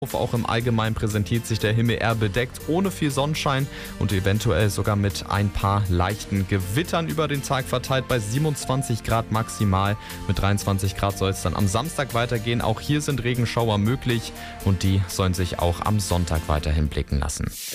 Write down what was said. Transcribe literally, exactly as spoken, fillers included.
Auch im Allgemeinen präsentiert sich der Himmel eher bedeckt, ohne viel Sonnenschein und eventuell sogar mit ein paar leichten Gewittern über den Tag verteilt bei siebenundzwanzig Grad maximal. Mit dreiundzwanzig Grad soll es dann am Samstag weitergehen. Auch hier sind Regenschauer möglich und die sollen sich auch am Sonntag weiterhin blicken lassen.